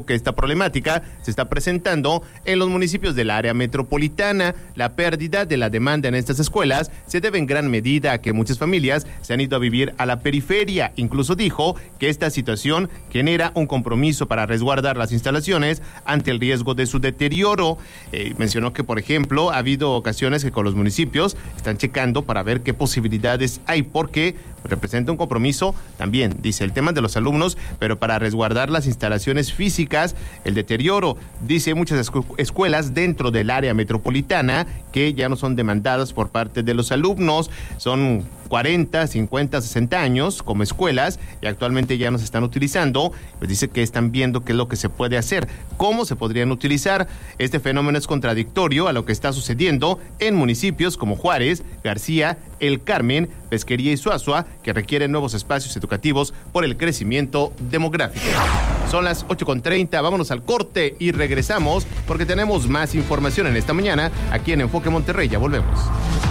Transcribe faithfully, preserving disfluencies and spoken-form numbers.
que esta problemática se está presentando en los municipios del área metropolitana. La pérdida de la demanda en estas escuelas se debe en gran medida a que muchas familias se han ido a vivir a la periferia. Incluso dijo que esta situación genera un compromiso para resguardar las instalaciones ante el riesgo de su deterioro. Eh, mencionó que, por ejemplo, ha habido ocasiones que con los municipios están checando para ver qué posibilidades hay, porque representa un compromiso también, dice, el tema de los alumnos, pero para resguardar las instalaciones físicas, el deterioro. Dice, muchas escu- escuelas dentro del área metropolitana que ya no son demandadas por parte de los alumnos, son cuarenta, cincuenta, sesenta años como escuelas y actualmente ya no se están utilizando. Pues dice que están viendo qué es lo que se puede hacer, cómo se podrían utilizar. Este fenómeno es contradictorio a lo que está sucediendo en municipios como Juárez, García, El Carmen, Pesquería y Suazua, que requieren nuevos espacios educativos por el crecimiento demográfico. Son las ocho con treinta, vámonos al corte y regresamos porque tenemos más información en esta mañana aquí en Enfoque Monterrey. Ya volvemos.